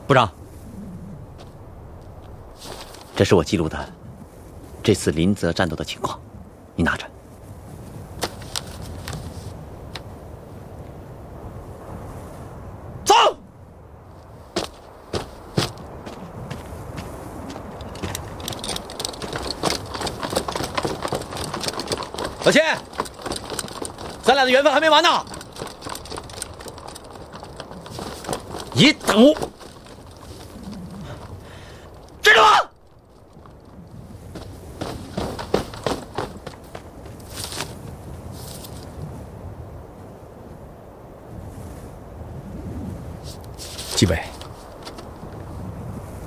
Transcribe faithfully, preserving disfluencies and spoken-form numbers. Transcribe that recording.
部长，这是我记录的这次临泽战斗的情况，你拿着。走。老谢，咱俩的缘分还没完呢。你等我。 知道吗？ 纪委，